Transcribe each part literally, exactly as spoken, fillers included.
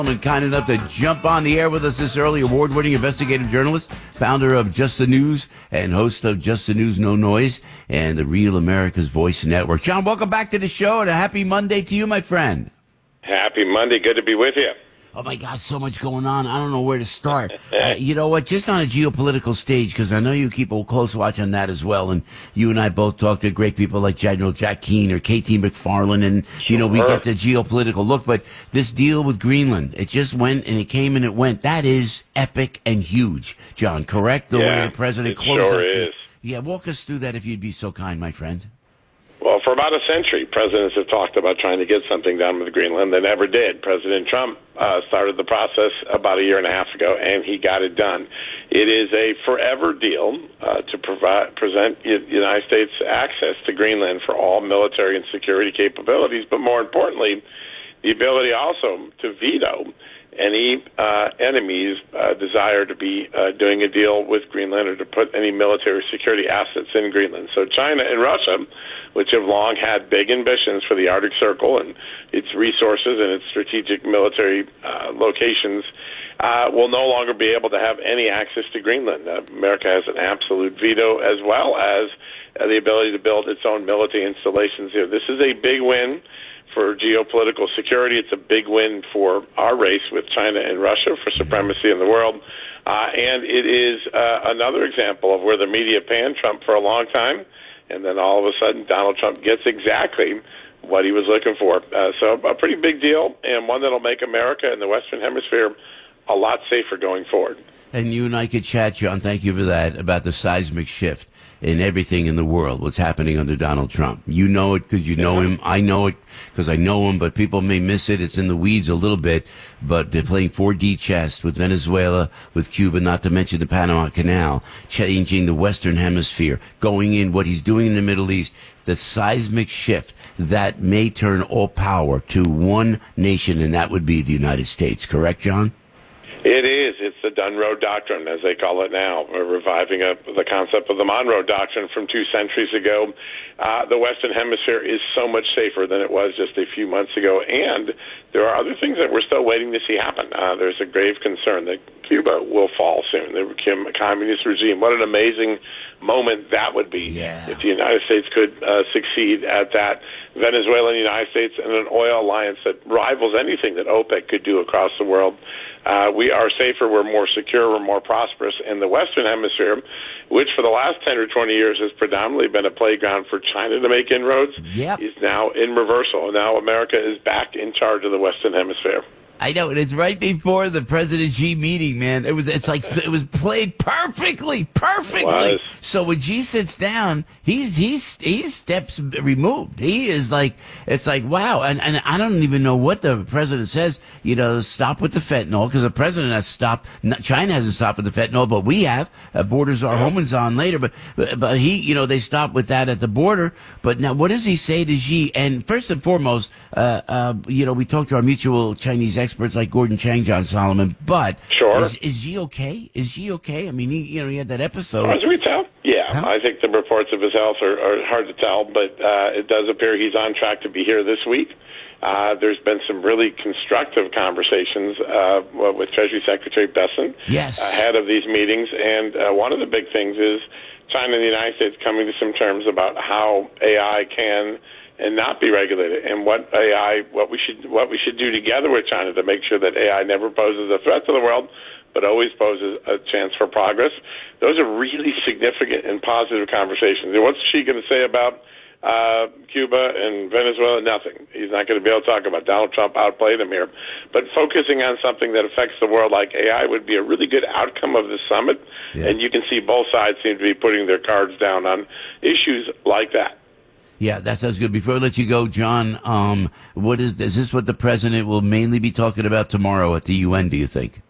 Kind enough to jump on the air with us this early, award-winning investigative journalist, founder of Just the News, and host of Just the News No Noise and the Real America's Voice Network. John, welcome back to the show, and a happy Monday to you, my friend. Happy Monday. Good to be with you. Oh, my God, so much going on. I don't know where to start. uh, you know what? Just on a geopolitical stage, because I know you keep a close watch on that as well. And you and I both talk to great people like General Jack Keane or K T McFarland. And, you know, we get the geopolitical look. But this deal with Greenland, it just went and it came and it went. That is epic and huge, John, correct? The yeah, way the president it closed sure it. is. Yeah, walk us through that if you'd be so kind, my friend. Well, for about a century, presidents have talked about trying to get something done with Greenland. They never did. President Trump uh, started the process about a year and a half ago, and he got it done. It is a forever deal uh, to provide present the United States access to Greenland for all military and security capabilities, but more importantly, the ability also to veto any uh, enemy's uh, desire to be uh, doing a deal with Greenland or to put any military security assets in Greenland. So China and Russia, which have long had big ambitions for the Arctic Circle and its resources and its strategic military uh, locations, uh, will no longer be able to have any access to Greenland. Uh, America has an absolute veto as well as uh, the ability to build its own military installations here. This is a big win for geopolitical security. It's a big win for our race with China and Russia for supremacy in the world. Uh, and it is uh, another example of where the media panned Trump for a long time, and then all of a sudden Donald Trump gets exactly what he was looking for. Uh, so a pretty big deal, and one that will make America and the Western Hemisphere a lot safer going forward. And you and I could chat, John, thank you for that, about the seismic shift in everything in the world, what's happening under Donald Trump. You know it because you know him. I know it because I know him, but people may miss it. It's in the weeds a little bit, but they're playing four D chess with Venezuela, with Cuba, not to mention the Panama Canal, changing the Western Hemisphere, going in what he's doing in the Middle East, the seismic shift that may turn all power to one nation, and that would be the United States. Correct, John? It is. It's the Dunroe Doctrine, as they call it now. We're reviving a, the concept of the Monroe Doctrine from two centuries ago. Uh, the Western Hemisphere is so much safer than it was just a few months ago, and there are other things that we're still waiting to see happen. Uh, there's a grave concern that Cuba will fall soon. The communist regime. What an amazing moment that would be yeah. if the United States could uh, succeed at that. Venezuela and the United States and an oil alliance that rivals anything that OPEC could do across the world. Uh, we are safer, we're more secure, we're more prosperous. In the Western Hemisphere, which for the last ten or twenty years has predominantly been a playground for China to make inroads, yep. is now in reversal. Now America is back in charge of the Western Hemisphere. I know, and it's right before the President Xi meeting, man. It was, it's like it was played perfectly, perfectly. So when Xi sits down, he's he's he's steps removed. He is like, it's like wow, and and I don't even know what the president says. You know, stop with the fentanyl because the president has stopped. China hasn't stopped with the fentanyl, but we have. Uh, borders are Homan's on later, but but he, you know, they stopped with that at the border. But now, what does he say to Xi? And first and foremost, uh, uh, you know, we talked to our mutual Chinese experts. Experts like Gordon Chang, John Solomon, but sure. is, is Xi okay? Is Xi okay? I mean, he, you know, he had that episode. As we tell, yeah. Huh? I think the reports of his health are, are hard to tell, but uh, it does appear he's on track to be here this week. Uh, there's been some really constructive conversations uh, with Treasury Secretary Bessent yes. ahead of these meetings, and uh, one of the big things is China and the United States coming to some terms about how A I can and not be regulated, and what A I, what we should, what we should do together with China to make sure that A I never poses a threat to the world, but always poses a chance for progress. Those are really significant and positive conversations. And what's she going to say about uh, Cuba and Venezuela? Nothing. He's not going to be able to talk about Donald Trump outplayed him here. But focusing on something that affects the world like A I would be a really good outcome of this summit. Yeah. And you can see both sides seem to be putting their cards down on issues like that. Yeah, that sounds good. Before I let you go, John, um, what is, is this what the president will mainly be talking about tomorrow at the U N, do you think?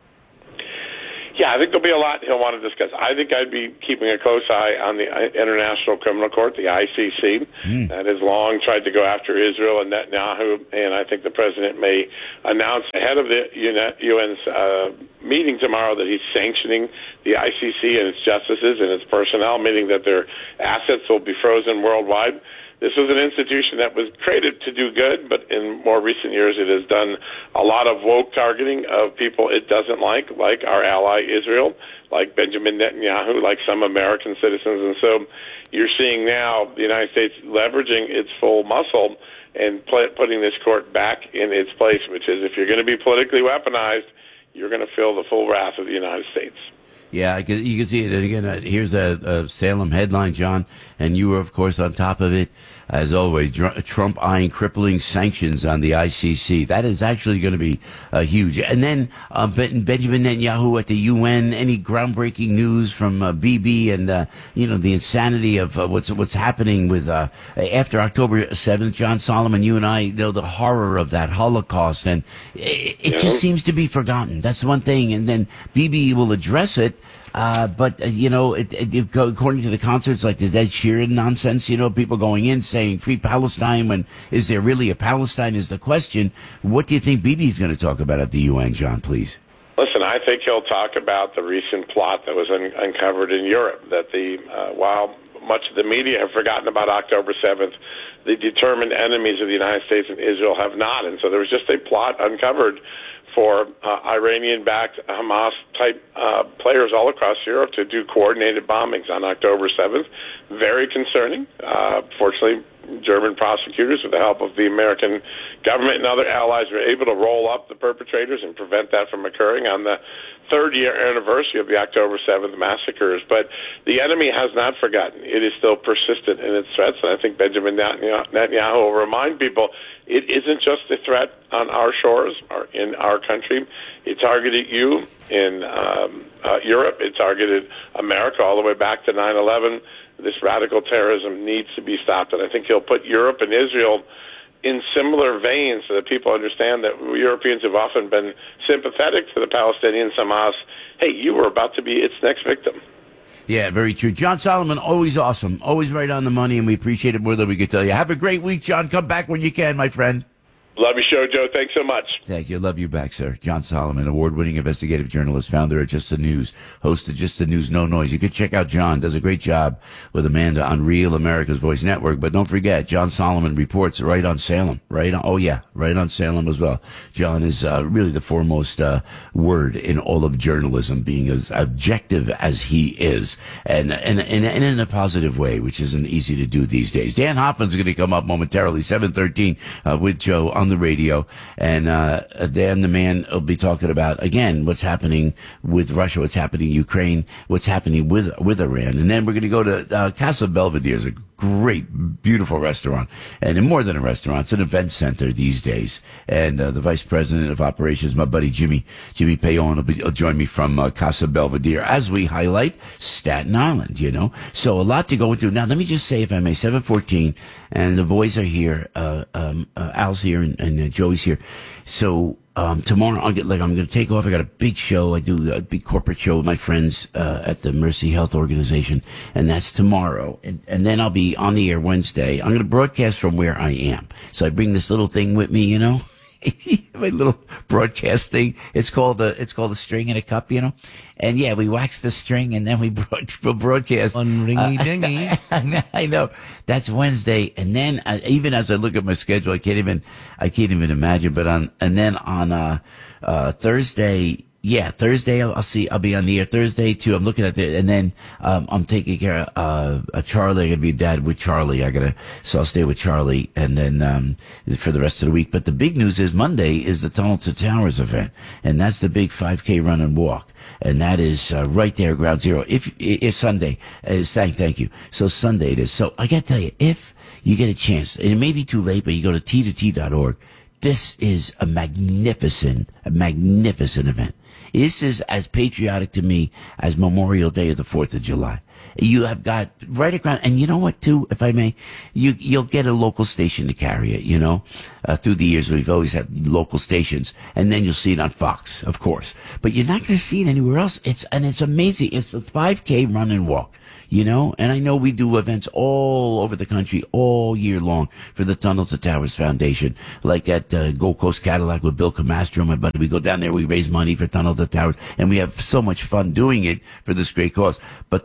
Yeah, I think there'll be a lot he'll want to discuss. I think I'd be keeping a close eye on the International Criminal Court, the I C C, mm. that has long tried to go after Israel and Netanyahu, and I think the president may announce ahead of the U N's uh, meeting tomorrow that he's sanctioning the I C C and its justices and its personnel, meaning that their assets will be frozen worldwide. This was an institution that was created to do good, but in more recent years it has done a lot of woke targeting of people it doesn't like, like our ally Israel, like Benjamin Netanyahu, like some American citizens. And so you're seeing now the United States leveraging its full muscle and play, putting this court back in its place, which is if you're going to be politically weaponized, you're going to feel the full wrath of the United States. Yeah, I can, you can see it. And again, uh, here's a, a Salem headline, John, and you were, of course, on top of it. As always, Dr- Trump eyeing crippling sanctions on the I C C. That is actually going to be uh, huge. And then uh, Benjamin Netanyahu at the U N. Any groundbreaking news from uh, B B and uh, you know the insanity of uh, what's what's happening with uh, after October seventh? John Solomon, you and I know the horror of that Holocaust, and it, it just seems to be forgotten. That's one thing. And then B B will address it. Uh, but, uh, you know, it, it, it, according to the concerts like this Ed Sheeran nonsense, you know, people going in saying free Palestine when is there really a Palestine is the question. What do you think B B's going to talk about at the U N, John, please? Listen, I think he'll talk about the recent plot that was un- uncovered in Europe, that the, uh, while much of the media have forgotten about October seventh, the determined enemies of the United States and Israel have not. And so there was just a plot uncovered for uh, Iranian-backed Hamas-type uh, players all across Europe to do coordinated bombings on October seventh. Very concerning. Uh, fortunately, German prosecutors, with the help of the American government and other allies, were able to roll up the perpetrators and prevent that from occurring on the third year anniversary of the October seventh massacres. But the enemy has not forgotten. It is still persistent in its threats, and I think Benjamin Netanyahu will remind people it isn't just a threat on our shores or in our country. It targeted you in um, uh, Europe. It targeted America all the way back to nine eleven. This radical terrorism needs to be stopped, and I think he'll put Europe and Israel in similar veins so that people understand that Europeans have often been sympathetic to the Palestinians, Hamas. Hey, you were about to be its next victim. Yeah, very true. John Solomon, always awesome. Always right on the money, and we appreciate it more than we could tell you. Have a great week, John. Come back when you can, my friend. Love your show, Joe. Thanks so much. Thank you. Love you back, sir. John Solomon, award-winning investigative journalist, founder of Just the News, host of Just the News No Noise. You could check out John. Does a great job with Amanda on Real America's Voice Network. But don't forget, John Solomon reports right on Salem. Right on, oh, yeah, right on Salem as well. John is uh, really the foremost uh, word in all of journalism, being as objective as he is, and, and, and, and in a positive way, which isn't easy to do these days. Dan Hoffman's going to come up momentarily, seven thirteen, uh, with Joe on the radio, and uh Dan the man will be talking about again what's happening with Russia, what's happening in Ukraine, what's happening with with Iran, and then we're going to go to uh, Casa Belvedere. Is a great, beautiful restaurant, and more than a restaurant, it's an event center these days. And uh, the vice president of operations, my buddy Jimmy Jimmy Payon, will, be, will join me from uh, Casa Belvedere as we highlight Staten Island. You know, so a lot to go into. Now, let me just say, if I may, seven fourteen, and the boys are here. Uh, um, uh, Al's here, and, and uh, Joey's here. So um, tomorrow I'll get like I'm going to take off. I got a big show. I do a big corporate show with my friends uh, at the Mercy Health Organization, and that's tomorrow. And, and then I'll be on the air Wednesday. I'm going to broadcast from where I am. So I bring this little thing with me, you know. My little broadcast thing. It's called a, it's called a string in a cup, you know. And yeah, we wax the string and then we broad, broadcast. Unringy uh, dingy. I know. That's Wednesday. And then uh, even as I look at my schedule, I can't even, I can't even imagine. But on, and then on, uh, uh, Thursday, yeah, Thursday I'll, I'll see. I'll be on the air Thursday too. I'm looking at it, and then um, I'm taking care of uh, a Charlie. I'm gonna be a dad with Charlie. I gotta, so I'll stay with Charlie, and then um, for the rest of the week. But the big news is Monday is the Tunnel to Towers event, and that's the big five K run and walk, and that is uh, right there, Ground Zero. If if Sunday is saying thank you, so Sunday it is. So I gotta tell you, if you get a chance, and it may be too late, but you go to T two T dot org. This is a magnificent, a magnificent event. This is as patriotic to me as Memorial Day or the fourth of July. You have got right across, and you know what, too, if I may, you, you'll get a local station to carry it, you know. Uh, through the years, we've always had local stations, and then you'll see it on Fox, of course. But you're not going to see it anywhere else. It's, and it's amazing. It's the five K run and walk. You know, and I know we do events all over the country all year long for the Tunnel to Towers Foundation, like at uh, Gold Coast Cadillac with Bill Camastro, my buddy. We go down there, we raise money for Tunnel to Towers, and we have so much fun doing it for this great cause. But the big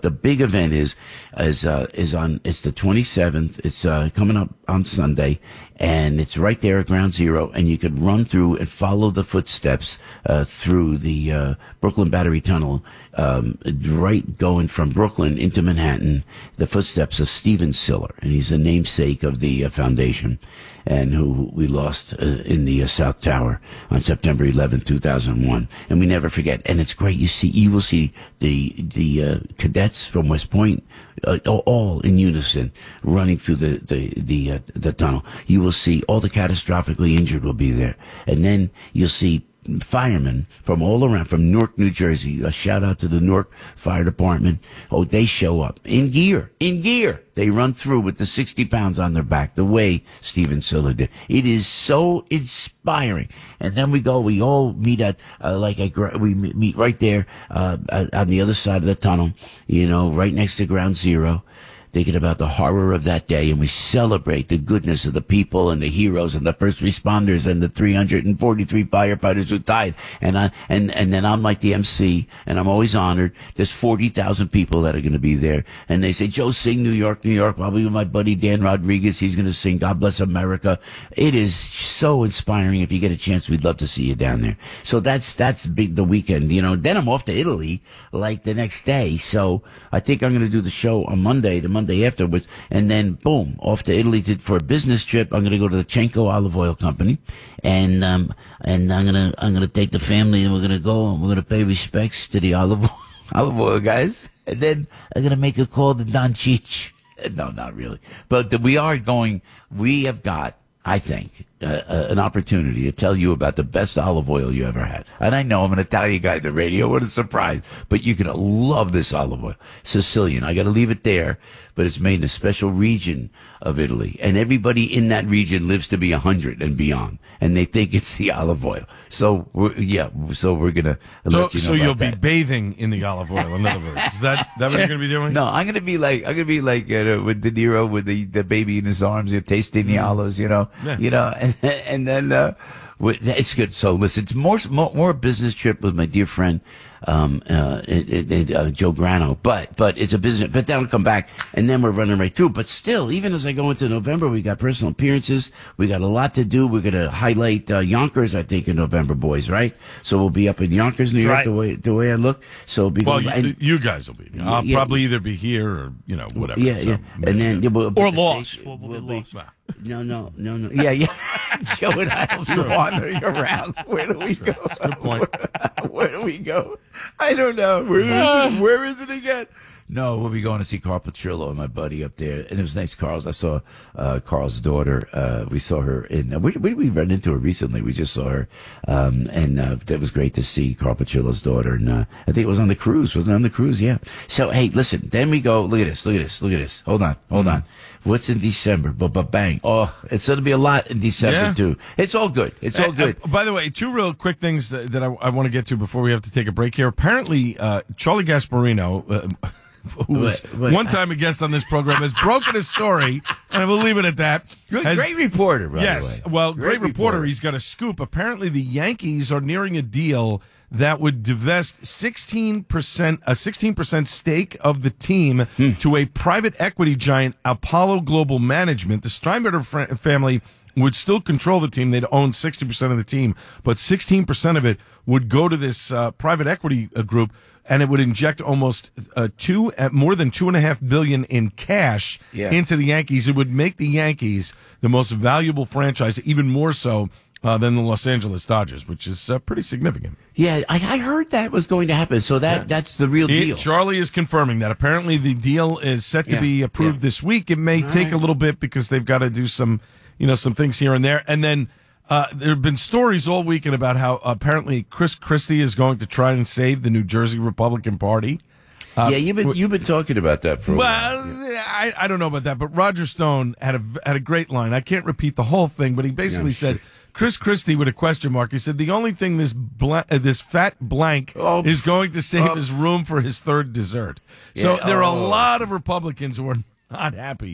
event is is uh, is on. It's the twenty-seventh. It's uh, coming up on Sunday, and it's right there at Ground Zero. And you could run through and follow the footsteps uh, through the uh, Brooklyn Battery Tunnel, um, right going from Brooklyn into Manhattan. The footsteps of Steven Siller, and he's the namesake of the uh, foundation, and who we lost uh, in the uh, South Tower on September eleventh, two thousand one. And we never forget. And it's great. You see, you will see the the uh, cadets from West Point uh, all in unison running through the the the, uh, the tunnel. You will see all the catastrophically injured will be there, and then you'll see firemen from all around, from Newark, New Jersey. A shout out to the Newark Fire Department. Oh, they show up in gear, in gear. They run through with the sixty pounds on their back, the way Steven Siller did. It is so inspiring. And then we go, we all meet at, uh, like, a, we meet right there, uh, on the other side of the tunnel, you know, right next to Ground Zero, thinking about the horror of that day, and we celebrate the goodness of the people and the heroes and the first responders and the three hundred forty-three firefighters who died. And I, and, and then I'm like the M C, and I'm always honored. There's forty thousand people that are going to be there. And they say, Joe, sing New York, New York. I'll be with my buddy Dan Rodriguez. He's going to sing God Bless America. It is so inspiring. If you get a chance, we'd love to see you down there. So that's, that's big, the weekend, you know. Then I'm off to Italy, like, the next day. So I think I'm going to do the show on Monday, the Monday afterwards, and then boom, off to Italy to, for a business trip. I'm going to go to the Chenko Olive Oil Company, and um, and I'm gonna I'm gonna take the family, and we're gonna go and we're gonna pay respects to the olive oil, olive oil guys, and then I'm gonna make a call to Don Cheech. No, not really, but we are going. We have got, I think, uh, uh, an opportunity to tell you about the best olive oil you ever had. And I know I'm an Italian guy on the radio. What a surprise. But you're going to love this olive oil. Sicilian. I got to leave it there, but it's made in a special region of Italy. And everybody in that region lives to be one hundred and beyond. And they think it's the olive oil. So, we're, yeah, so we're going to so, let you know So about you'll that. be bathing in the olive oil, in other words. Is that, that what you're going to be doing? No, I'm going to be like, I'm going to be like, uh, with De Niro with the, the baby in his arms, you're tasting the olives, you know, Yeah. you know, and, and then, uh, it's good. So listen, it's more, more, more a business trip with my dear friend, um, uh, it, it, uh, Joe Grano, but, but it's a business, but that'll come back, and then we're running right through. But still, even as I go into November, we got personal appearances. We got a lot to do. We're going to highlight, uh, Yonkers, I think, in November, boys, right? So we'll be up in Yonkers, New York, right. the way, the way I look. So it'll be, Well, going, you, and, you guys will be. I'll yeah, probably either be here or, you know, whatever. yeah, So, yeah. And then, yeah, we'll, Or the lost. station- We'll- we'll we'll be be- lost. Well, No, no, no, no. Yeah, yeah. Joe and I will be wandering around. Where do we go? Good point. Where do we go? I don't know. Where is it? Where is it again? No, we'll be going to see Carl Petrillo and my buddy up there. And it was nice. Carl's, I saw, uh, Carl's daughter. Uh, we saw her in, uh, where, where did we run into her recently? We just saw her. Um, and, uh, it was great to see Carl Petrillo's daughter. And, uh, I think it was on the cruise. Was it on the cruise? Yeah. So, hey, listen, then we go, look at this, look at this, look at this. Hold on, hold on. What's in December? But, but bang. Oh, it's going to be a lot in December Yeah. too. It's all good. It's all Uh, good. uh, by the way, two real quick things that, that I, I want to get to before we have to take a break here. Apparently, uh, Charlie Gasparino, uh, who was Wait, wait. one time a guest on this program, has broken his story, and I will leave it at that. Good, Has- great reporter, by Yes, the way. well, great, reporter. He's got a scoop. Apparently, the Yankees are nearing a deal that would divest sixteen percent, a sixteen percent stake of the team Hmm. to a private equity giant, Apollo Global Management. The Steinbrenner fr- family would still control the team. They'd own sixty percent of the team, but sixteen percent of it would go to this uh, private equity uh, group, and it would inject almost uh, two, uh, more than two and a half billion in cash Yeah. into the Yankees. It would make the Yankees the most valuable franchise, even more so uh, than the Los Angeles Dodgers, which is uh, pretty significant. Yeah, I, I heard that was going to happen. So that that's the real It- deal. Charlie is confirming that. Apparently, the deal is set to Yeah, be approved yeah. this week. It may take a little bit because they've got to do some, you know, some things here and there. And then uh, there have been stories all weekend about how apparently Chris Christie is going to try and save the New Jersey Republican Party. Uh, yeah, you've been you've been talking about that for a while. Well, I, I don't know about that, but Roger Stone had a had a great line. I can't repeat the whole thing, but he basically I'm said sure. Chris Christie with a question mark. He said the only thing this bla- uh, this fat blank Oh, is going to save oh. is room for his third dessert. So Yeah, there are a oh. lot of Republicans who are not happy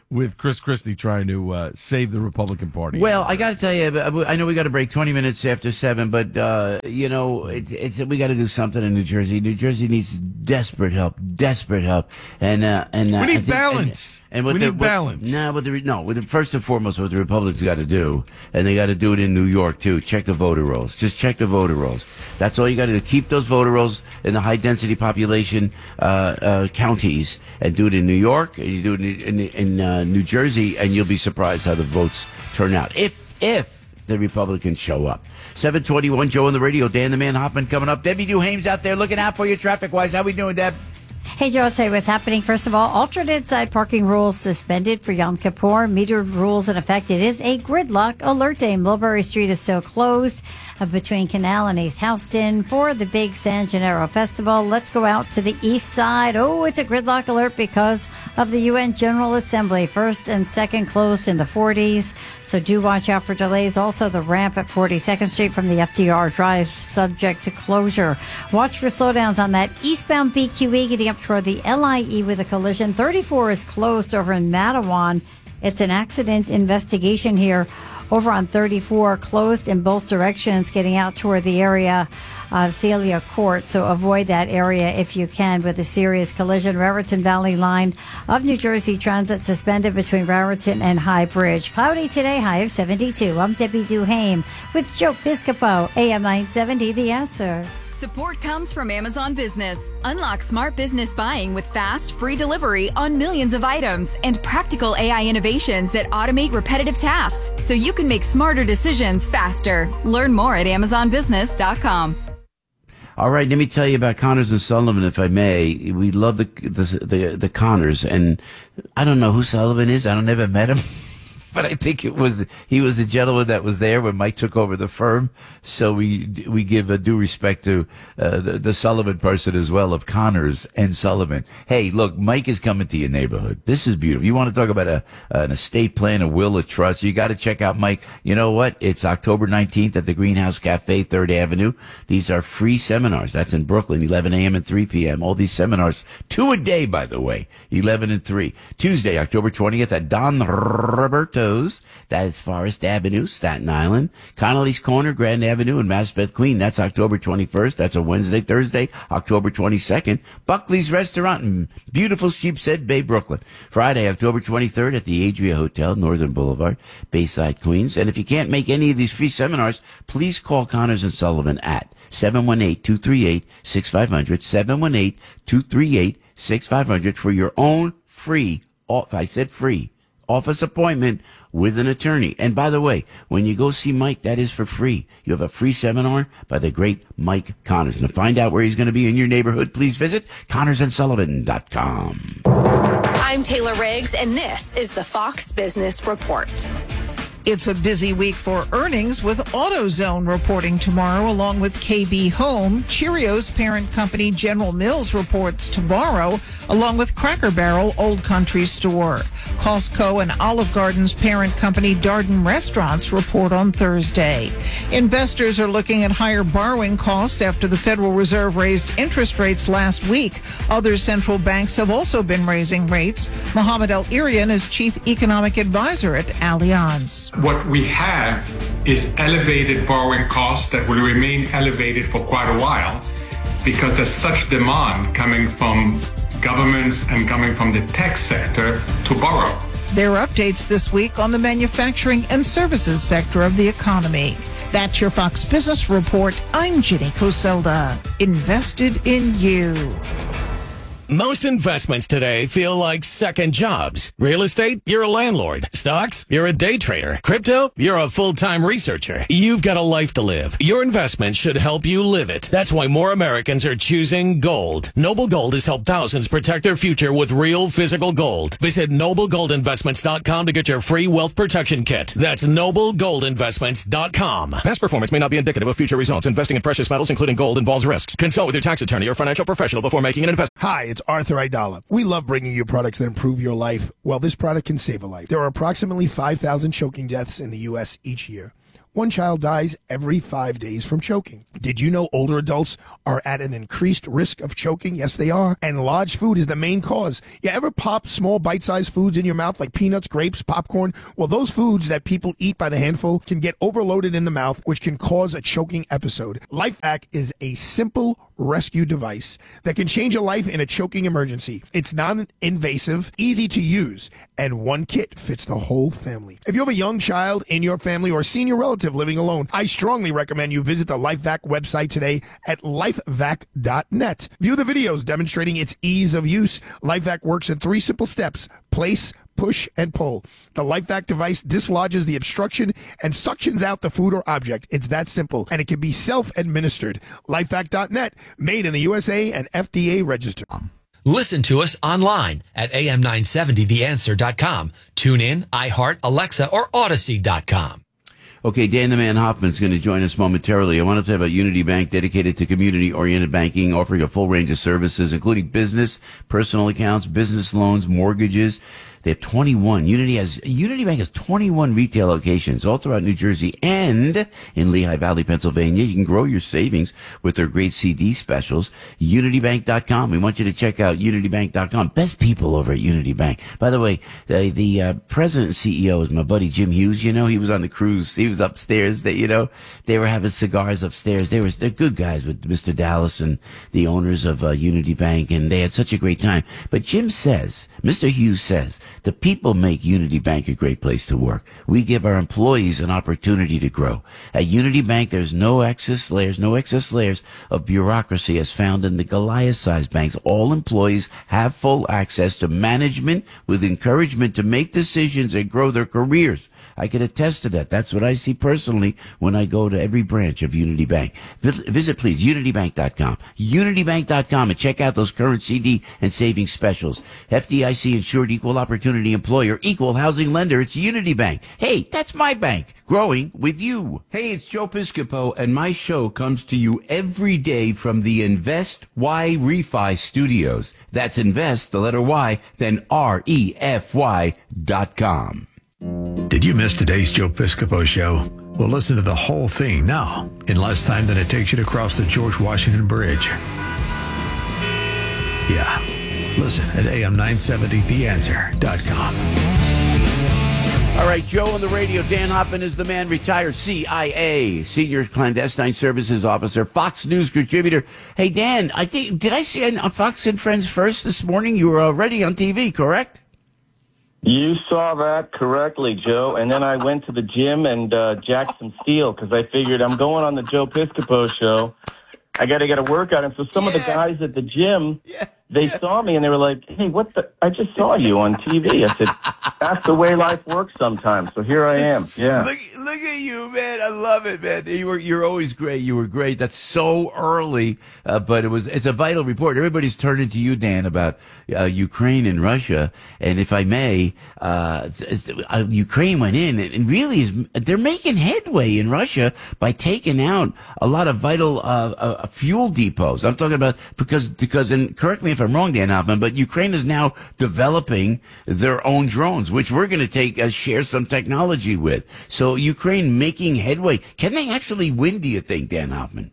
with Chris Christie trying to uh, save the Republican Party. Well, I got to tell you, I know we got to break twenty minutes after seven, but uh, you know, it, it's we got to do something in New Jersey. New Jersey needs desperate help, desperate help, and uh, and uh, we need I think, balance. And, and what we the, need what, balance. No, but the, no, with the, first and foremost, what the Republicans got to do, and they got to do it in New York too. Check the voter rolls. Just check the voter rolls. That's all you got to do. Keep those voter rolls in the high density population uh, uh, counties, and do it in New York. And you do it in, in, in uh, New Jersey, and you'll be surprised how the votes turn out. If if the Republicans show up. seven twenty-one, Joe on the radio. Dan the Man Hoffman coming up. Debbie Duhame's out there looking out for you traffic wise. How we doing, Deb? Hey, Joe, I'll tell you what's happening. First of all, alternate side parking rules suspended for Yom Kippur. Metered rules in effect. It is a gridlock alert day. Mulberry Street is still closed uh, between Canal and East Houston for the big San Gennaro Festival. Let's go out to the east side. Oh, it's a gridlock alert because of the U N General Assembly. First and second closed in the forties. So do watch out for delays. Also, the ramp at forty-second Street from the F D R Drive subject to closure. Watch for slowdowns on that eastbound B Q E getting up toward the L I E with a collision. thirty-four is closed over in Matawan. It's an accident investigation here over on thirty-four, closed in both directions, getting out toward the area of Celia Court. So avoid that area if you can with a serious collision. Raritan Valley line of New Jersey Transit suspended between Raritan and High Bridge. Cloudy today, high of seventy-two. I'm Debbie Duhame with Joe Piscopo, A M nine seventy, The Answer. Support comes from Amazon Business. Unlock smart business buying with fast, free delivery on millions of items and practical A I innovations that automate repetitive tasks so you can make smarter decisions faster. Learn more at amazon business dot com. All right, let me tell you about Connors and Sullivan, if I may. We love the the the, the Connors, and I don't know who Sullivan is. I don't never met him. But I think it was he was the gentleman that was there when Mike took over the firm. So we we give a due respect to uh, the, the Sullivan person as well, of Connors and Sullivan. Hey, look, Mike is coming to your neighborhood. This is beautiful. You want to talk about a an estate plan, a will, a trust? You got to check out Mike. You know what? It's October nineteenth at the Greenhouse Cafe, Third Avenue. These are free seminars. That's in Brooklyn, eleven a.m. and three p.m. All these seminars, two a day, by the way, eleven and three. Tuesday, October twentieth at Don Roberto. That is Forest Avenue, Staten Island. Connolly's Corner, Grand Avenue, and Maspeth, Queen. That's October twenty-first. That's a Wednesday. Thursday, October twenty-second. Buckley's Restaurant in beautiful Sheepshead Bay, Brooklyn. Friday, October twenty-third at the Adria Hotel, Northern Boulevard, Bayside, Queens. And if you can't make any of these free seminars, please call Connors and Sullivan at seven one eight, two three eight, six five zero zero, seven one eight, two three eight, six five zero zero for your own free, off, I said free, office appointment with an attorney. And by the way, when you go see Mike, that is for free. You have a free seminar by the great Mike Connors. And to find out where he's going to be in your neighborhood, please visit connors and sullivan dot com. I'm Taylor Riggs, and this is the Fox Business Report. It's a busy week for earnings, with AutoZone reporting tomorrow, along with K B Home. Cheerios parent company General Mills reports tomorrow, along with Cracker Barrel, Old Country Store. Costco and Olive Garden's parent company Darden Restaurants report on Thursday. Investors are looking at higher borrowing costs after the Federal Reserve raised interest rates last week. Other central banks have also been raising rates. Mohammed El-Erian is Chief Economic Advisor at Allianz. What we have is elevated borrowing costs that will remain elevated for quite a while because there's such demand coming from governments and coming from the tech sector to borrow. There are updates this week on the manufacturing and services sector of the economy. That's your Fox Business Report. I'm Ginny Coselda. Invested in you. Most investments today feel like second jobs. Real estate, you're a landlord. Stocks, you're a day trader. Crypto, you're a full-time researcher. You've got a life to live. Your investment should help you live it. That's why more Americans are choosing gold. Noble Gold has helped thousands protect their future with real physical gold. Visit noble gold investments dot com to get your free wealth protection kit. That's noble gold investments dot com. Past performance may not be indicative of future results. Investing in precious metals, including gold, involves risks. Consult with your tax attorney or financial professional before making an investment. Hi, it's Arthur Aidala. We love bringing you products that improve your life. Well, this product can save a life. There are approximately five thousand choking deaths in the U S each year. one child dies every five days from choking. Did you know older adults are at an increased risk of choking? Yes, they are. And large food is the main cause. You ever pop small bite-sized foods in your mouth like peanuts, grapes, popcorn? Well, those foods that people eat by the handful can get overloaded in the mouth, which can cause a choking episode. LifeVac is a simple rescue device that can change a life in a choking emergency. It's non-invasive, easy to use, and one kit fits the whole family. If you have a young child in your family or a senior relative living alone, I strongly recommend you visit the LifeVac website today at lifevac dot net. View the videos demonstrating its ease of use. LifeVac works in three simple steps: place, push, and pull. The LifeVac device dislodges the obstruction and suctions out the food or object. It's that simple, and it can be self-administered. lifevac dot net, made in the U S A and F D A registered. Listen to us online at A M nine seventy the answer dot com. Tune in, iHeart, Alexa, or Odyssey dot com. Okay, Dan the Man Hoffman is going to join us momentarily. I want to tell you about Unity Bank, dedicated to community-oriented banking, offering a full range of services, including business, personal accounts, business loans, mortgages. They have twenty-one. Unity has, Unity Bank has twenty-one retail locations all throughout New Jersey and in Lehigh Valley, Pennsylvania. You can grow your savings with their great C D specials. unity bank dot com. We want you to check out unity bank dot com. Best people over at Unity Bank. By the way, the, the uh, president and C E O is my buddy Jim Hughes. You know, he was on the cruise. He was upstairs. They, you know, they were having cigars upstairs. They were, they're good guys with Mister Dallas and the owners of uh, Unity Bank, and they had such a great time. But Jim says, Mister Hughes says, the people make Unity Bank a great place to work. We give our employees an opportunity to grow. At Unity Bank, there's no excess layers, no excess layers of bureaucracy as found in the Goliath-sized banks. All employees have full access to management with encouragement to make decisions and grow their careers. I can attest to that. That's what I see personally when I go to every branch of Unity Bank. Visit, please, unity bank dot com. unity bank dot com and check out those current C D and savings specials. F D I C insured, equal opportunity employer, equal housing lender. It's Unity Bank. Hey, that's my bank. Growing with you. Hey, it's Joe Piscopo, and my show comes to you every day from the Invest Y Refi Studios. That's Invest, the letter Y, then R E F Y dot com. Did you miss today's Joe Piscopo show? Well, listen to the whole thing now in less time than it takes you to cross the George Washington Bridge. Yeah, listen at A M nine seventy the answer dot com. All right, Joe on the radio. Dan Hoffman is the man, retired C I A, Senior Clandestine Services Officer, Fox News contributor. Hey, Dan, I think, did I see on Fox and Friends First this morning? You were already on T V, correct? You saw that correctly, Joe. And then I went to the gym and uh, jacked some steel because I figured I'm going on the Joe Piscopo show. I got to get a workout. And so some yeah. of the guys at the gym, yeah. they yeah. saw me and they were like, hey, what the? I just saw you on T V. I said, that's the way life works sometimes. So here I am. Yeah. Look, look at you, man. I love it, man. You were, you're always great. You were great. That's so early, uh, but it was, it's a vital report. Everybody's turning to you, Dan, about uh, Ukraine and Russia. And if I may, uh, it's, it's, uh, Ukraine went in and really is, they're making headway in Russia by taking out a lot of vital uh, uh, fuel depots. I'm talking about because, because, and correct me if I'm wrong, Dan Hoffman, but Ukraine is now developing their own drones, which we're going to take, uh, share some technology with. So Ukraine making headway. Can they actually win, do you think, Dan Hoffman?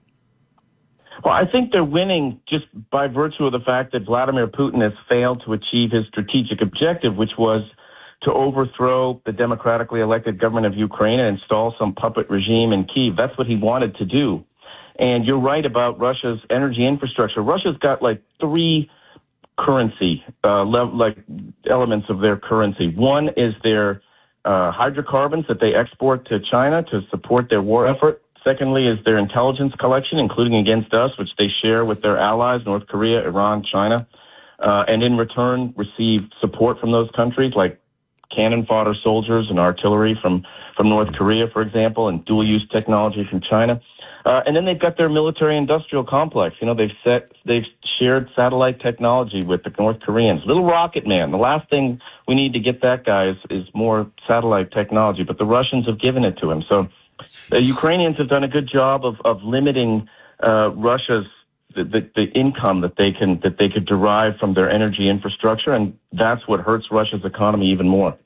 Well, I think they're winning just by virtue of the fact that Vladimir Putin has failed to achieve his strategic objective, which was to overthrow the democratically elected government of Ukraine and install some puppet regime in Kyiv. That's what he wanted to do. And you're right about Russia's energy infrastructure. Russia's got like three currency, uh, le- like elements of their currency. One is their uh, hydrocarbons that they export to China to support their war effort. Secondly is their intelligence collection, including against us, which they share with their allies, North Korea, Iran, China, uh, and in return receive support from those countries like cannon fodder soldiers and artillery from, from North Korea, for example, and dual-use technology from China. Uh, and then they've got their military-industrial complex. You know, they've set, they've shared satellite technology with the North Koreans. Little Rocket Man. The last thing we need to get that guy is, is more satellite technology, but the Russians have given it to him. So the Ukrainians have done a good job of, of limiting uh, Russia's the, the, the income that they can that they could derive from their energy infrastructure, and that's what hurts Russia's economy even more.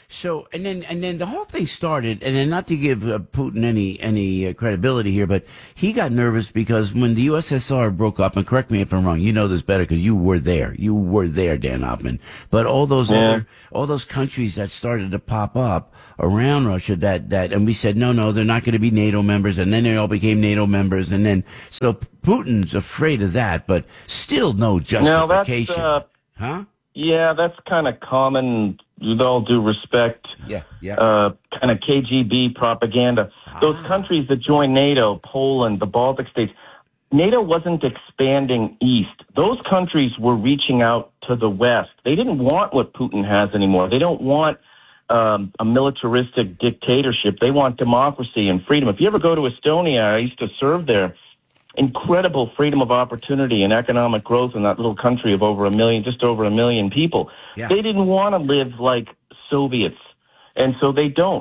So and then and then the whole thing started, and then not to give uh, Putin any any uh, credibility here, but he got nervous because when the U S S R broke up, and correct me if I'm wrong, you know this better because you were there, you were there, Dan Hoffman. But all those yeah. other all those countries that started to pop up around Russia, that that and we said no, no, they're not going to be NATO members, and then they all became NATO members, and then so Putin's afraid of that, but still no justification, now that's, uh, huh? Yeah, that's kind of common, with all due respect, yeah, yeah. Uh, kind of K G B propaganda. Ah. Those countries that joined NATO, Poland, the Baltic states, NATO wasn't expanding east. Those countries were reaching out to the west. They didn't want what Putin has anymore. They don't want um, a militaristic dictatorship. They want democracy and freedom. If you ever go to Estonia, I used to serve there. Incredible freedom of opportunity and economic growth in that little country of over a million, just over a million people. Yeah. They didn't want to live like Soviets, and so they don't.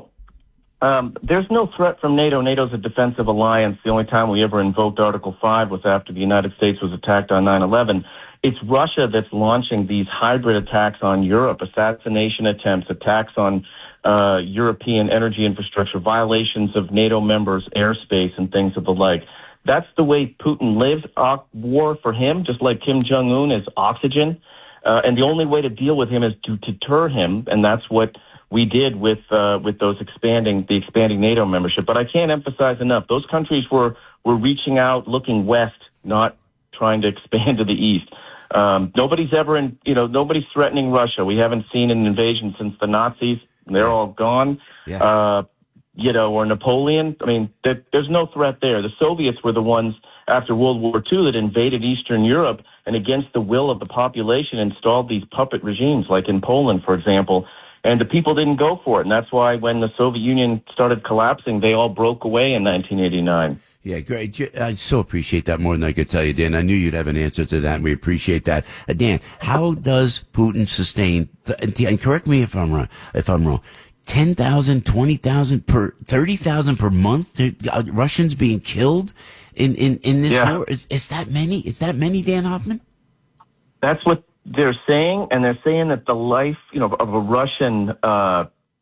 Um, there's no threat from NATO. NATO's a defensive alliance. The only time we ever invoked Article five was after the United States was attacked on nine eleven. It's Russia that's launching these hybrid attacks on Europe, assassination attempts, attacks on uh, European energy infrastructure, violations of NATO members' airspace, and things of the like. That's the way Putin lives. Uh, war for him, just like Kim Jong-un, is oxygen. Uh, and the only way to deal with him is to deter him, and that's what we did with uh, with those expanding the expanding NATO membership. But I can't emphasize enough: those countries were were reaching out, looking west, not trying to expand to the east. Um, nobody's ever in, you know, nobody's threatening Russia. We haven't seen an invasion since the Nazis; they're all gone. Yeah. Uh, you know, or Napoleon. I mean, there, there's no threat there. The Soviets were the ones after World War Two that invaded Eastern Europe and against the will of the population installed these puppet regimes, like in Poland, for example. And the people didn't go for it. And that's why when the Soviet Union started collapsing, they all broke away in nineteen eighty-nine. Yeah, great. I so appreciate that more than I could tell you, Dan. I knew you'd have an answer to that, and we appreciate that. Uh, Dan, how does Putin sustain, th- and correct me if I'm wrong, if I'm wrong, ten thousand, twenty thousand per, thirty thousand per month uh, Russians being killed in, in, in this yeah. war? Is, is that many? Is that many, Dan Hoffman? That's what they're saying, and they're saying that the life, you know, of a Russian, uh,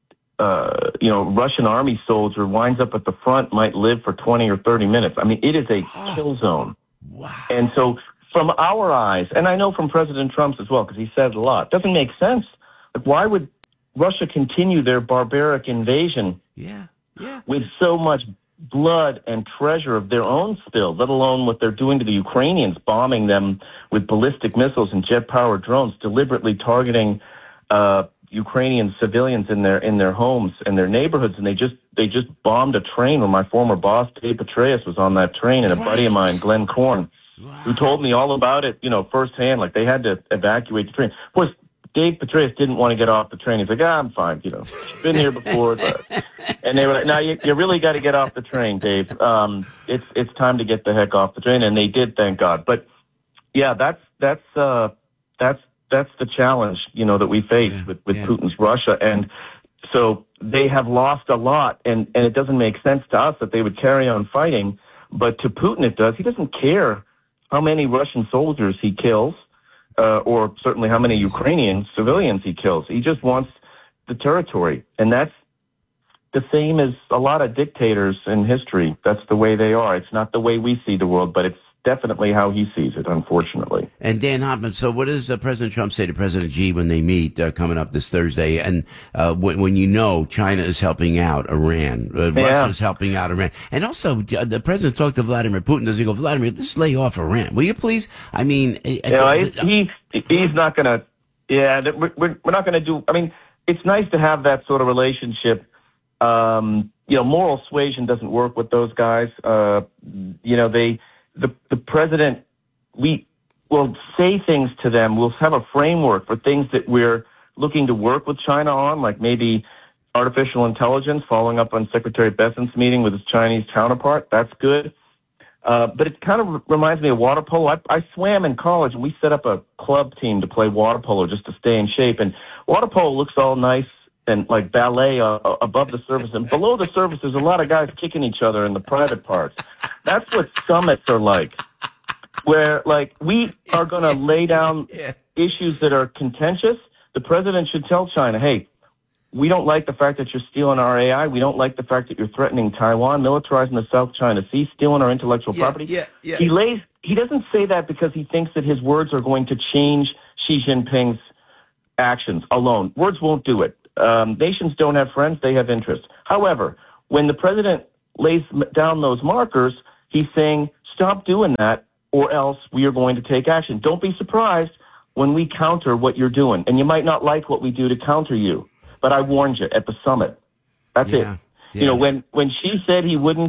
uh, you know, Russian army soldier winds up at the front might live for twenty or thirty minutes. I mean, it is a kill zone. Wow. And so from our eyes, and I know from President Trump's as well, because he said a lot, doesn't make sense. Like, why would Russia continue their barbaric invasion yeah, yeah. with so much blood and treasure of their own spilled, let alone what they're doing to the Ukrainians, bombing them with ballistic missiles and jet-powered drones, deliberately targeting uh, Ukrainian civilians in their in their homes and their neighborhoods. And they just they just bombed a train where my former boss, Dave Petraeus, was on that train, and a right. buddy of mine, Glenn Korn, wow. who told me all about it, you know, firsthand. Like, they had to evacuate the train. Of course, Dave Petraeus didn't want to get off the train. He's like, ah, I'm fine, you know, been here before. But, and they were like, no, you, you really got to get off the train, Dave. Um, it's it's time to get the heck off the train, and they did, thank God. But yeah, that's that's uh, that's that's the challenge, you know, that we face yeah, with with yeah. Putin's Russia, and so they have lost a lot, and and it doesn't make sense to us that they would carry on fighting, but to Putin it does. He doesn't care how many Russian soldiers he kills. Uh, or certainly how many Ukrainian civilians he kills. He just wants the territory. And that's the same as a lot of dictators in history. That's the way they are. It's not the way we see the world, but it's definitely how he sees it, unfortunately. And Dan Hoffman, so what does uh, President Trump say to President Xi when they meet uh, coming up this Thursday? And uh, when, when you know China is helping out Iran, uh, yeah. Russia is helping out Iran. And also, uh, the president talked to Vladimir Putin. Does he go, Vladimir, just lay off Iran, will you please? I mean... Uh, you know, he's, he's not going to... Yeah, we're, we're not going to do... I mean, it's nice to have that sort of relationship. Um, you know, moral suasion doesn't work with those guys. Uh, you know, they... The, the president, we will say things to them. We'll have a framework for things that we're looking to work with China on, like maybe artificial intelligence, following up on Secretary Bessent's meeting with his Chinese counterpart. That's good. Uh, but it kind of reminds me of water polo. I, I swam in college, and we set up a club team to play water polo just to stay in shape. And water polo looks all nice and like ballet uh, above the surface. And below the surface, there's a lot of guys kicking each other in the private parts. That's what summits are like, where, like, we are going to lay down issues that are contentious. The president should tell China, hey, we don't like the fact that you're stealing our A I. We don't like the fact that you're threatening Taiwan, militarizing the South China Sea, stealing our intellectual yeah, property. Yeah, yeah. He lays. He doesn't say that because he thinks that his words are going to change Xi Jinping's actions alone. Words won't do it. Um, nations don't have friends; they have interests. However, when the president lays down those markers, he's saying, "Stop doing that, or else we are going to take action." Don't be surprised when we counter what you're doing, and you might not like what we do to counter you. But I warned you at the summit. That's yeah, it. Yeah. You know, when, when she said he wouldn't,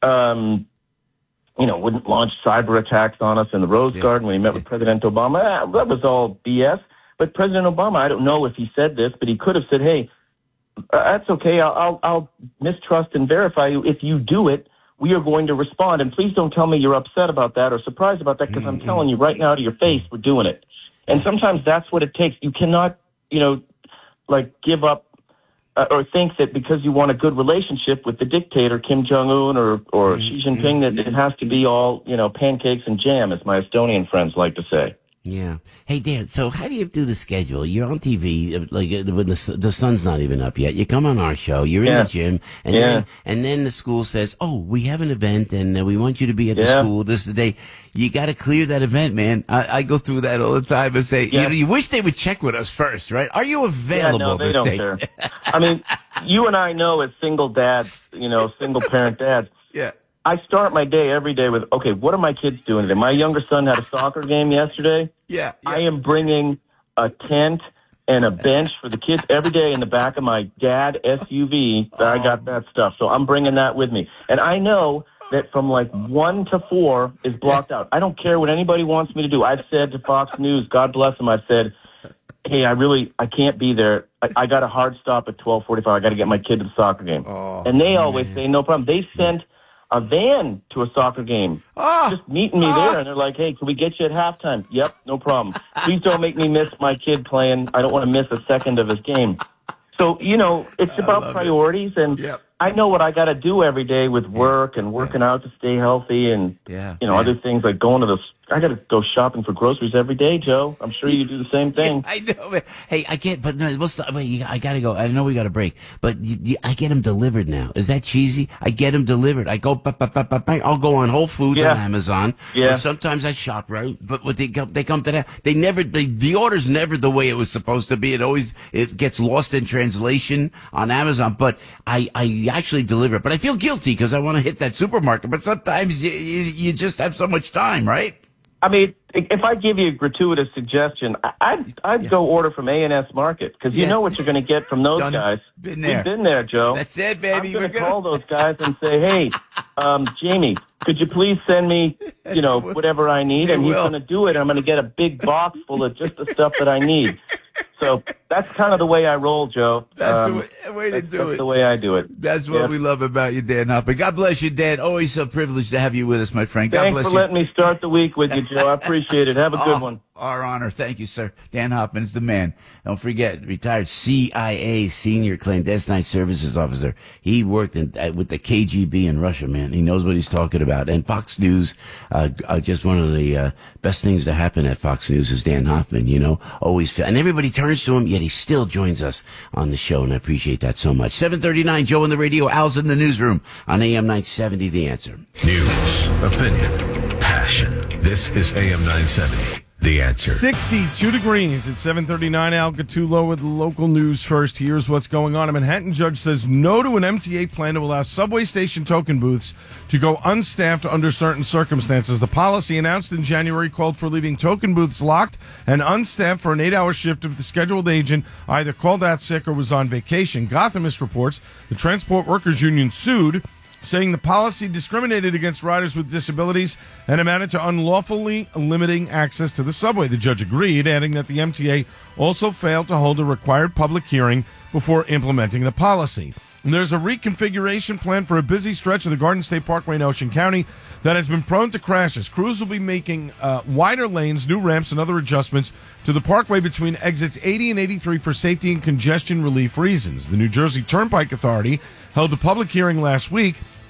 um, you know, wouldn't launch cyber attacks on us in the Rose yeah. Garden when he met with President Obama, ah, that was all B S. But President Obama, I don't know if he said this, but he could have said, hey, uh, that's okay. I'll, I'll, I'll mistrust and verify you. If you do it, we are going to respond. And please don't tell me you're upset about that or surprised about that, because mm-hmm. I'm telling you right now to your face, we're doing it. And sometimes that's what it takes. You cannot, you know, like give up uh, or think that because you want a good relationship with the dictator Kim Jong-un or, or mm-hmm. Xi Jinping that it has to be all, you know, pancakes and jam, as my Estonian friends like to say. Yeah. Hey, Dan, so how do you do the schedule? You're on T V, like, when the, the sun's not even up yet. You come on our show, you're in yeah. the gym, and yeah. then and then the school says, oh, we have an event, and uh, we want you to be at the yeah. school. This is the day. You got to clear that event, man. I, I go through that all the time and say, yeah. you know, you wish they would check with us first, right? Are you available yeah, no, they this don't day? Care. I mean, you and I know as single dads, you know, single parent dads. Yeah. I start my day every day with, okay, what are my kids doing today? My younger son had a soccer game yesterday. Yeah, yeah. I am bringing a tent and a bench for the kids every day in the back of my dad S U V. Oh. I got that stuff. So I'm bringing that with me. And I know that from like one to four is blocked out. I don't care what anybody wants me to do. I've said to Fox News, God bless them, I've said, hey, I really, I can't be there. I, I got a hard stop at twelve forty-five. I got to get my kid to the soccer game. Oh, and they man. always say, no problem. They sent a van to a soccer game, oh, just meeting me oh. there, and they're like, hey, can we get you at halftime? Yep, no problem. Please don't make me miss my kid playing. I don't want to miss a second of his game. So, you know, it's I about priorities, it. and yep. I know what I got to do every day with work and working yeah. out to stay healthy and, yeah, you know, yeah. other things like going to the I got to go shopping for groceries every day, Joe. I'm sure you do the same thing. Yeah, I know, man. Hey, I get, but no, we'll stop. Wait, you, I got to go. I know we got a break, but you, you, I get them delivered now. Is that cheesy? I get them delivered. I go, bah, bah, bah, bah, bah. I'll go on Whole Foods yeah. on Amazon. Yeah. Or sometimes I shop, right? But what they come, they come to that. They never, they, the order's never the way it was supposed to be. It always, it gets lost in translation on Amazon, but I, I actually deliver it. But I feel guilty because I want to hit that supermarket, but sometimes you, you, you just have so much time, right? I mean, if I give you a gratuitous suggestion, I'd, I'd yeah. go order from A and S Market, because you yeah. know what you're going to get from those Done. guys. Been there. We've been there, Joe. That's it, baby. I'm going to call those guys and say, hey, um, Jamie, could you please send me, you know, whatever I need? They and he's will. going to do it. I'm going to get a big box full of just the stuff that I need. So that's kind of the way I roll, Joe. That's um, the way, way to that's, do that's it. the way I do it. That's what yeah. we love about you, Dan Hoffman. God bless you, Dan. Always a privilege to have you with us, my friend. God Thanks bless for you. letting me start the week with you, Joe. I appreciate it. Have a good oh, one. Our honor. Thank you, sir. Dan Hoffman is the man. Don't forget, retired C I A senior clandestine services officer. He worked in, uh, with the K G B in Russia, man. He knows what he's talking about. And Fox News, uh, uh, just one of the uh, best things to happen at Fox News is Dan Hoffman, you know, always. And everybody turns to him, yet he still joins us on the show, and I appreciate that so much. seven thirty-nine, Joe in the radio, Al's in the newsroom on A M nine seventy, The Answer. News, opinion, passion. This is A M nine seventy, The Answer. sixty-two degrees at seven thirty-nine. Al Gattulo with local news first. Here's what's going on. A Manhattan judge says no to an M T A plan to allow subway station token booths to go unstaffed under certain circumstances. The policy announced in January called for leaving token booths locked and unstaffed for an eight-hour shift if the scheduled agent either called out sick or was on vacation. Gothamist reports the Transport Workers Union sued, saying the policy discriminated against riders with disabilities and amounted to unlawfully limiting access to the subway. The judge agreed, adding that the M T A also failed to hold a required public hearing before implementing the policy. And there's a reconfiguration plan for a busy stretch of the Garden State Parkway in Ocean County that has been prone to crashes. Crews will be making uh, wider lanes, new ramps, and other adjustments to the parkway between exits eighty and eighty-three for safety and congestion relief reasons. The New Jersey Turnpike Authority held a public hearing last week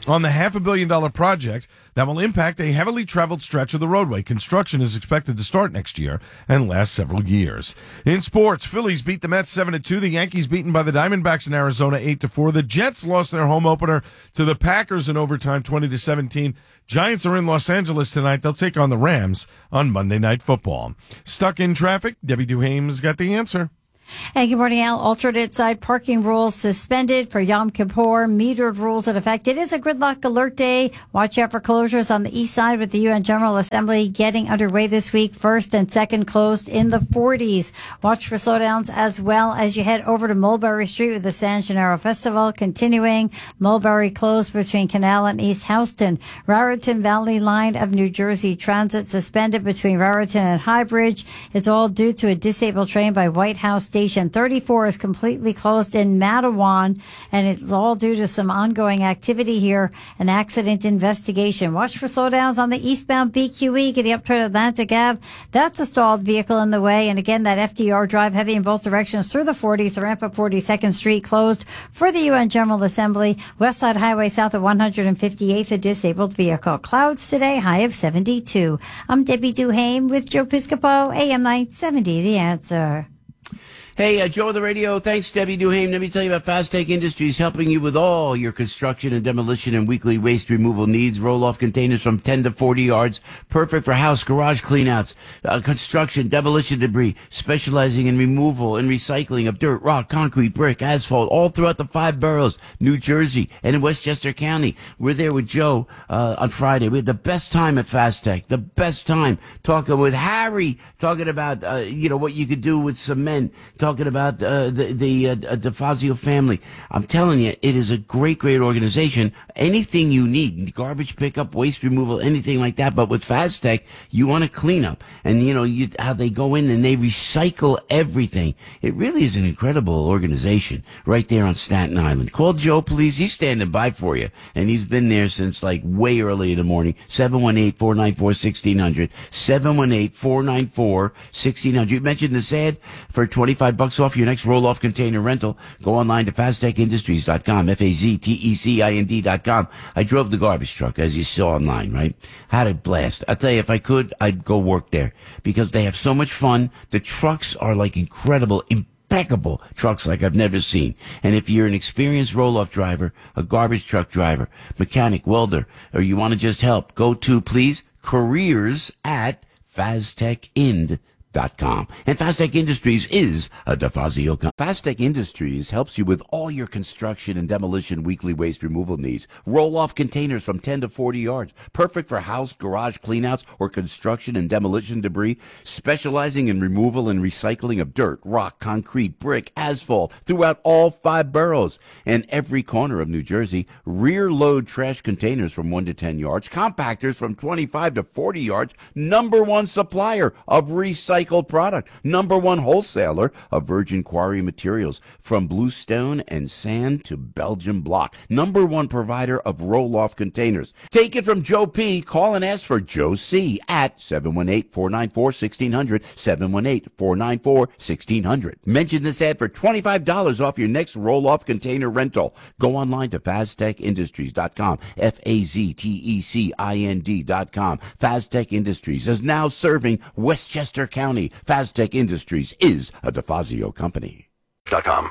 on the half a billion dollar project that will impact a heavily traveled stretch of the roadway. Construction is expected to start next year and last several years. In sports, Phillies beat the Mets seven to two. The Yankees beaten by the Diamondbacks in Arizona eight to four. The Jets lost their home opener to the Packers in overtime twenty to seventeen. Giants are in Los Angeles tonight. They'll take on the Rams on Monday Night Football. Stuck in traffic? Debbie Duhame's got the answer. Hey, good morning, Al. Alternate side parking rules suspended for Yom Kippur. Metered rules in effect. It is a gridlock alert day. Watch out for closures on the east side with the U N General Assembly getting underway this week. First and second closed in the forties. Watch for slowdowns as well as you head over to Mulberry Street with the San Gennaro Festival continuing. Mulberry closed between Canal and East Houston. Raritan Valley line of New Jersey Transit suspended between Raritan and Highbridge. It's all due to a disabled train by White House Station. Station thirty-four is completely closed in Matawan, and it's all due to some ongoing activity here, an accident investigation. Watch for slowdowns on the eastbound B Q E getting up toward Atlantic Avenue. That's a stalled vehicle in the way. And again, that F D R drive heavy in both directions through the forties. The ramp up forty-second Street closed for the U N General Assembly. West Side Highway south of one hundred fifty-eighth, a disabled vehicle. Clouds today, high of seventy-two. I'm Debbie Duhame with Joe Piscopo, A M nine seventy, The Answer. Hey, uh, Joe on the radio. Thanks, Debbie Duhame. Let me tell you about Fastech Industries, helping you with all your construction and demolition and weekly waste removal needs. Roll-off containers from ten to forty yards, perfect for house, garage cleanouts, uh, construction, demolition debris, specializing in removal and recycling of dirt, rock, concrete, brick, asphalt, all throughout the five boroughs, New Jersey and in Westchester County. We're there with Joe uh, on Friday. We had the best time at Fastech, the best time talking with Harry, talking about uh, you know what you could do with cement. Talking about uh, the the uh, DeFazio family. I'm telling you, it is a great, great organization. Anything you need, garbage pickup, waste removal, anything like that. But with Fastech, you want to clean up. And, you know, you, how they go in and they recycle everything. It really is an incredible organization right there on Staten Island. Call Joe, please. He's standing by for you. And he's been there since, like, way early in the morning. seven one eight, four nine four, one six zero zero. seven one eight, four nine four, one six zero zero. You mentioned this ad for twenty-five bucks off your next roll-off container rental. Go online to fastech industries dot com, F A Z T E C I N D dot com. I drove the garbage truck, as you saw online, right? Had a blast. I'll tell you, if I could, I'd go work there because they have so much fun. The trucks are like incredible, impeccable trucks like I've never seen. And if you're an experienced roll-off driver, a garbage truck driver, mechanic, welder, or you want to just help, go to, please, careers at fastech ind dot com. And Fastech Industries is a DeFazio company. Fastech Industries helps you with all your construction and demolition weekly waste removal needs. Roll-off containers from ten to forty yards. Perfect for house, garage cleanouts, or construction and demolition debris. Specializing in removal and recycling of dirt, rock, concrete, brick, asphalt throughout all five boroughs and every corner of New Jersey. Rear-load trash containers from one to ten yards. Compactors from twenty-five to forty yards. Number one supplier of recycling product, number one wholesaler of virgin quarry materials from bluestone and sand to Belgian block, number one provider of roll-off containers. Take it from Joe P. Call and ask for Joe C. at seven one eight, four nine four, one six zero zero, seven one eight, four nine four, one six zero zero. Mention this ad for twenty-five dollars off your next roll-off container rental. Go online to fastech industries dot com, F A Z T E C I N D dot com. Fastech Industries is now serving Westchester County. Fastech Industries is a DeFazio company. Dot com.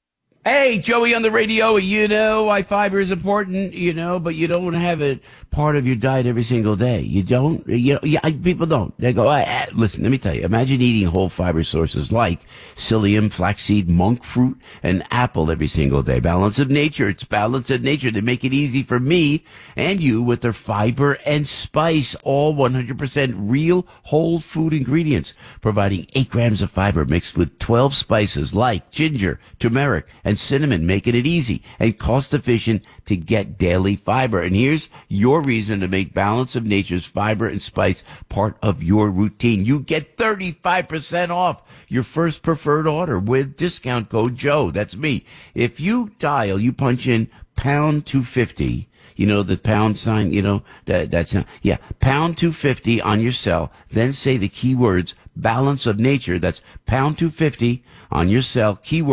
Hey, Joey on the radio. You know why fiber is important, you know, but you don't have it part of your diet every single day. You don't, you know, yeah, people don't. They go, ah, listen, let me tell you, imagine eating whole fiber sources like psyllium, flaxseed, monk fruit, and apple every single day. Balance of Nature. It's Balance of Nature. They make it easy for me and you with their fiber and spice, all one hundred percent real whole food ingredients, providing eight grams of fiber mixed with twelve spices like ginger, turmeric, and cinnamon, making it easy and cost efficient to get daily fiber. And here's your reason to make Balance of Nature's fiber and spice part of your routine. You get thirty-five percent off your first preferred order with discount code Joe. That's me. If you dial, you punch in pound two fifty, you know, the pound sign, you know, that that's, yeah, pound two fifty on your cell, then say the keywords Balance of Nature. That's pound two fifty on your cell, keyword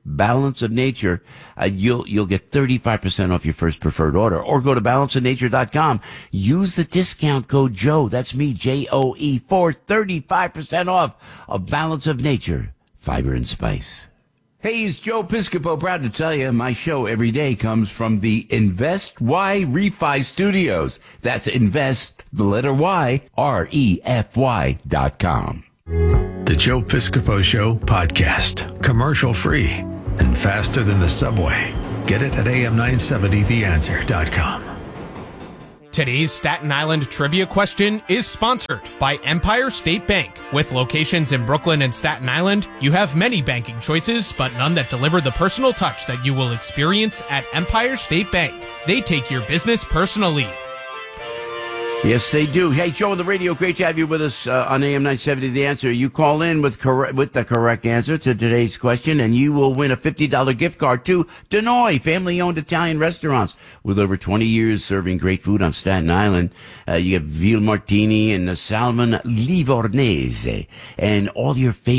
Balance of Nature, uh, you'll you'll get thirty-five percent off your first preferred order. Or go to balance of nature dot com. Use the discount code Joe. That's me, J O E, for thirty-five percent off of Balance of Nature, fiber and spice. Hey, it's Joe Piscopo. Proud to tell you my show every day comes from the Invest Y Refi Studios. That's Invest, the letter Y, R E F Y dot com. The Joe Piscopo Show podcast. Commercial free and faster than the subway. Get it at A M nine seventy the answer dot com. Today's Staten Island trivia question is sponsored by Empire State Bank. With locations in Brooklyn and Staten Island, you have many banking choices, but none that deliver the personal touch that you will experience at Empire State Bank. They take your business personally. Yes, they do. Hey, Joe on the radio, great to have you with us uh, on A M nine seventy The Answer. You call in with cor- with the correct answer to today's question, and you will win a fifty dollars gift card to Danoi, family-owned Italian restaurants with over twenty years serving great food on Staten Island. Uh, you get veal martini and the salmon livornese and all your favorite